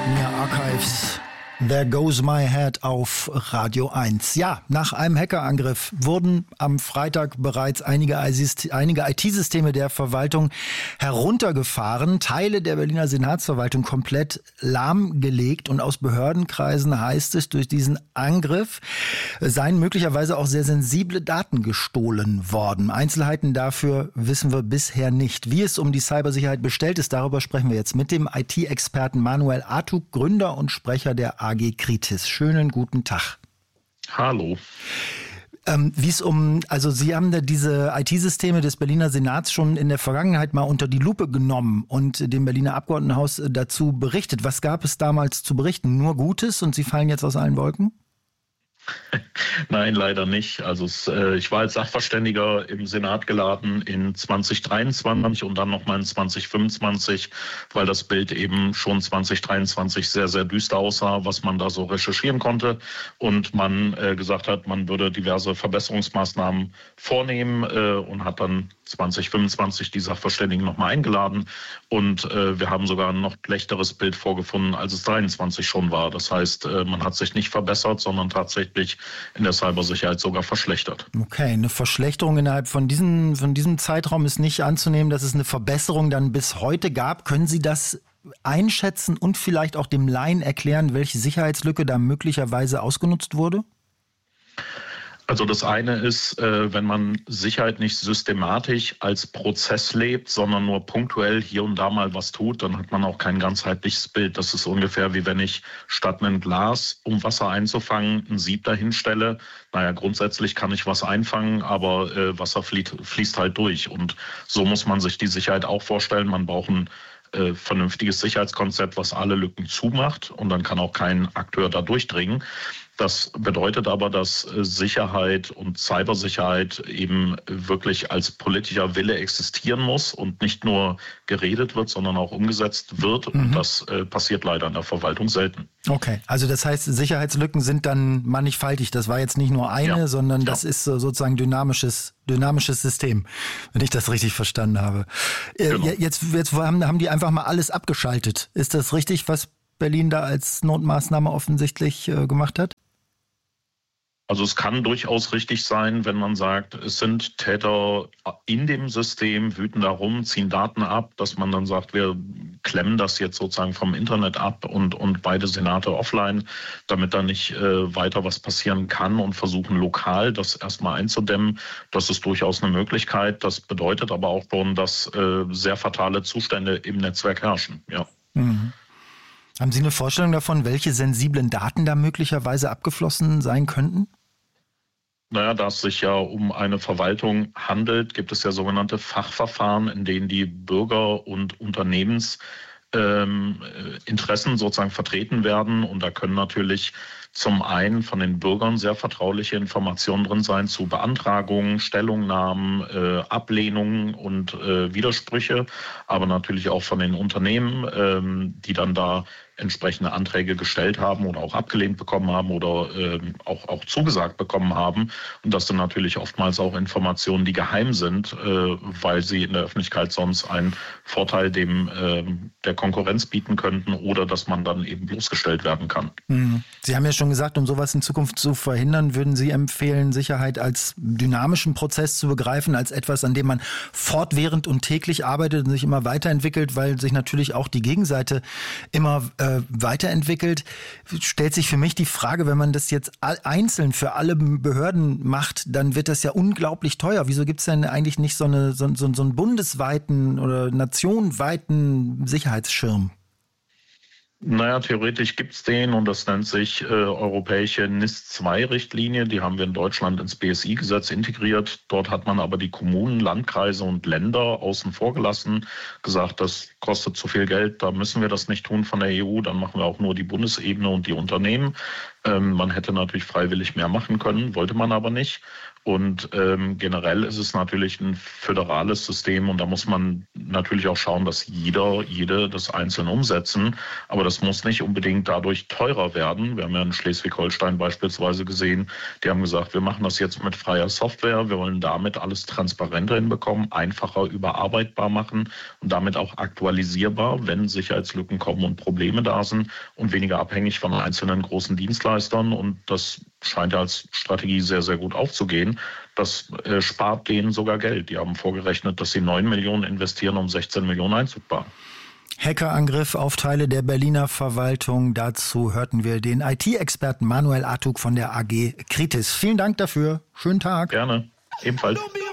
Ja, Archives. There Goes My Head auf Radio 1. Ja, nach einem Hackerangriff wurden am Freitag bereits einige IT-Systeme der Verwaltung heruntergefahren, Teile der Berliner Senatsverwaltung komplett lahmgelegt und aus Behördenkreisen heißt es, durch diesen Angriff seien möglicherweise auch sehr sensible Daten gestohlen worden. Einzelheiten dafür wissen wir bisher nicht. Wie es um die Cybersicherheit bestellt ist, darüber sprechen wir jetzt mit dem IT-Experten Manuel Artug, Gründer und Sprecher der AG Kritis. Schönen guten Tag. Hallo. Sie haben da diese IT-Systeme des Berliner Senats schon in der Vergangenheit mal unter die Lupe genommen und dem Berliner Abgeordnetenhaus dazu berichtet. Was gab es damals zu berichten? Nur Gutes und Sie fallen jetzt aus allen Wolken? Nein, leider nicht. Also ich war als Sachverständiger im Senat geladen in 2023 und dann nochmal in 2025, weil das Bild eben schon 2023 sehr, sehr düster aussah, was man da so recherchieren konnte. Und man gesagt hat, man würde diverse Verbesserungsmaßnahmen vornehmen und hat dann 2025 die Sachverständigen nochmal eingeladen. Und wir haben sogar ein noch schlechteres Bild vorgefunden, als es 23 schon war. Das heißt, man hat sich nicht verbessert, sondern tatsächlich in der Cybersicherheit sogar verschlechtert. Okay, eine Verschlechterung innerhalb von diesem Zeitraum ist nicht anzunehmen, dass es eine Verbesserung dann bis heute gab. Können Sie das einschätzen und vielleicht auch dem Laien erklären, welche Sicherheitslücke da möglicherweise ausgenutzt wurde? Also das eine ist, wenn man Sicherheit nicht systematisch als Prozess lebt, sondern nur punktuell hier und da mal was tut, dann hat man auch kein ganzheitliches Bild. Das ist ungefähr wie wenn ich statt einem Glas, um Wasser einzufangen, ein Sieb dahinstelle. Naja, grundsätzlich kann ich was einfangen, aber Wasser fließt halt durch. Und so muss man sich die Sicherheit auch vorstellen. Man braucht ein vernünftiges Sicherheitskonzept, was alle Lücken zumacht und dann kann auch kein Akteur da durchdringen. Das bedeutet aber, dass Sicherheit und Cybersicherheit eben wirklich als politischer Wille existieren muss und nicht nur geredet wird, sondern auch umgesetzt wird. Und das passiert leider in der Verwaltung selten. Okay, also das heißt, Sicherheitslücken sind dann mannigfaltig. Das war jetzt nicht nur eine, sondern das ist sozusagen dynamisches System, wenn ich das richtig verstanden habe. Genau. Jetzt haben die einfach mal alles abgeschaltet. Ist das richtig, was Berlin da als Notmaßnahme offensichtlich gemacht hat? Also es kann durchaus richtig sein, wenn man sagt, es sind Täter in dem System, wüten da rum, ziehen Daten ab, dass man dann sagt, wir klemmen das jetzt sozusagen vom Internet ab und beide Senate offline, damit da nicht weiter was passieren kann und versuchen lokal das erstmal einzudämmen. Das ist durchaus eine Möglichkeit. Das bedeutet aber auch schon, dass sehr fatale Zustände im Netzwerk herrschen. Ja. Mhm. Haben Sie eine Vorstellung davon, welche sensiblen Daten da möglicherweise abgeflossen sein könnten? Naja, da es sich ja um eine Verwaltung handelt, gibt es ja sogenannte Fachverfahren, in denen die Bürger- und Unternehmensinteressen sozusagen vertreten werden. Und da können natürlich zum einen von den Bürgern sehr vertrauliche Informationen drin sein zu Beantragungen, Stellungnahmen, Ablehnungen und Widersprüche, aber natürlich auch von den Unternehmen, die dann da entsprechende Anträge gestellt haben oder auch abgelehnt bekommen haben oder auch zugesagt bekommen haben. Und das sind natürlich oftmals auch Informationen, die geheim sind, weil sie in der Öffentlichkeit sonst einen Vorteil der Konkurrenz bieten könnten oder dass man dann eben bloßgestellt werden kann. Sie haben ja schon gesagt, um sowas in Zukunft zu verhindern, würden Sie empfehlen, Sicherheit als dynamischen Prozess zu begreifen, als etwas, an dem man fortwährend und täglich arbeitet und sich immer weiterentwickelt, weil sich natürlich auch die Gegenseite immer weiterentwickelt. Stellt sich für mich die Frage, wenn man das jetzt einzeln für alle Behörden macht, dann wird das ja unglaublich teuer. Wieso gibt es denn eigentlich nicht so einen bundesweiten oder nationenweiten Sicherheitsschirm? Naja, theoretisch gibt's den und das nennt sich europäische NIS-2-Richtlinie. Die haben wir in Deutschland ins BSI-Gesetz integriert. Dort hat man aber die Kommunen, Landkreise und Länder außen vor gelassen, gesagt, das kostet zu viel Geld, da müssen wir das nicht tun von der EU, dann machen wir auch nur die Bundesebene und die Unternehmen. Man hätte natürlich freiwillig mehr machen können, wollte man aber nicht. Und generell ist es natürlich ein föderales System und da muss man natürlich auch schauen, dass jede das einzeln umsetzen. Aber das muss nicht unbedingt dadurch teurer werden. Wir haben ja in Schleswig-Holstein beispielsweise gesehen, die haben gesagt, wir machen das jetzt mit freier Software. Wir wollen damit alles transparenter hinbekommen, einfacher überarbeitbar machen und damit auch aktualisierbar, wenn Sicherheitslücken kommen und Probleme da sind und weniger abhängig von einzelnen großen Dienstleistern. Und das scheint als Strategie sehr, sehr gut aufzugehen. Das spart denen sogar Geld. Die haben vorgerechnet, dass sie 9 Millionen investieren, um 16 Millionen einzusparen. Hackerangriff auf Teile der Berliner Verwaltung. Dazu hörten wir den IT-Experten Manuel Artug von der AG Kritis. Vielen Dank dafür. Schönen Tag. Gerne. Ebenfalls.